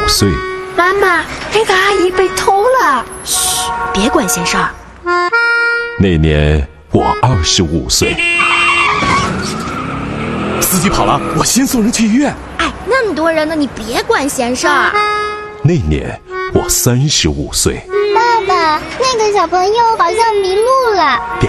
岁。 妈妈，那个阿姨被偷了。 嘘，别管闲事儿。 那年我25岁。 司机跑了，我先送人去医院。 哎，那么多人呢，你别管闲事儿。 那年我35岁。 爸爸，那个小朋友好像迷路了。